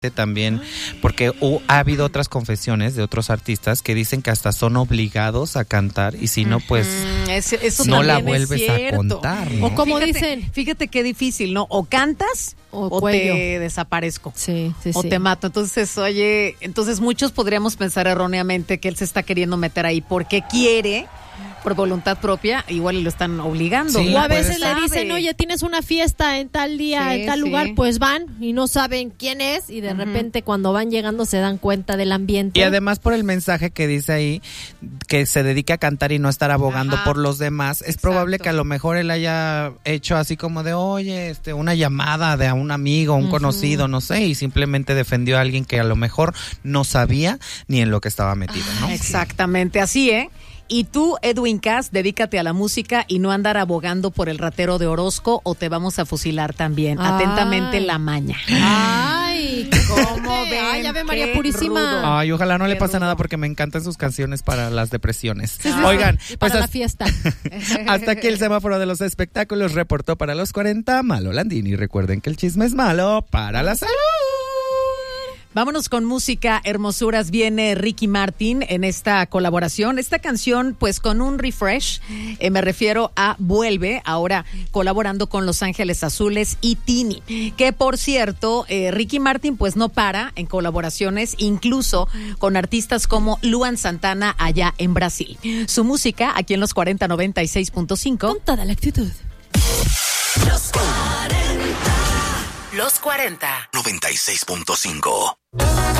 también, porque ha habido otras confesiones de otros artistas que dicen que hasta son obligados a cantar y si no, pues eso no la vuelves a contar, ¿no? O como dicen, fíjate qué difícil, ¿no? O cantas o te desaparezco. Sí. O te mato. Entonces, entonces muchos podríamos pensar erróneamente que él se está queriendo meter ahí porque quiere, por voluntad propia, igual lo están obligando. Sí, o a veces le dicen, oye, tienes una fiesta en tal día, en tal lugar, pues van y no saben quién es y de repente cuando van llegando se dan cuenta del ambiente. Y además por el mensaje que dice ahí, que se dedique a cantar y no estar abogando por los demás, es probable que a lo mejor él haya hecho así como de, oye, una llamada de a un amigo, un conocido, no sé, y simplemente defendió a alguien que a lo mejor no sabía ni en lo que estaba metido, ¿no? Exactamente, así, Y tú, Edwin Cass, dedícate a la música y no andar abogando por el ratero de Orozco o te vamos a fusilar también. Atentamente, La Maña. Ay, ¿cómo ven? Ay, ya ve María Purísima. Rudo. Ay, ojalá no le pase nada porque me encantan sus canciones para las depresiones. Sí. Oigan, para la fiesta. Hasta aquí el semáforo de los espectáculos. Reportó para los 40 Malo Landini. Recuerden que el chisme es malo para la salud. Vámonos con música, hermosuras. Viene Ricky Martin en esta colaboración. Esta canción, pues con un refresh, me refiero a Vuelve, ahora colaborando con Los Ángeles Azules y Tini. Que por cierto, Ricky Martin pues no para en colaboraciones, incluso con artistas como Luan Santana allá en Brasil. Su música aquí en los 4096.5. Con toda la actitud. Los 40. 96.5.